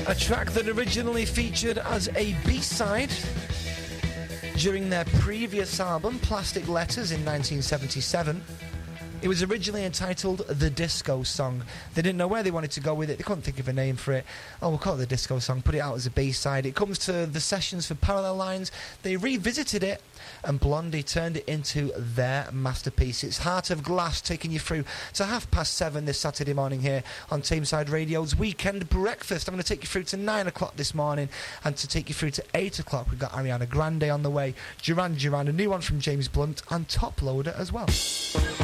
A track that originally featured as a B-side during their previous album, Plastic Letters, in 1977. It was originally entitled The Disco Song. They didn't know where they wanted to go with it. They couldn't think of a name for it. Oh, we'll call it The Disco Song. Put it out as a B-side. It comes to the sessions for Parallel Lines. They revisited it, and Blondie turned it into their masterpiece. It's Heart of Glass, taking you through to 7:30 this Saturday morning here on Tameside Radio's Weekend Breakfast. I'm going to take you through to 9 o'clock this morning, and to take you through to 8 o'clock, we've got Ariana Grande on the way, Duran Duran, a new one from James Blunt, and Top Loader as well.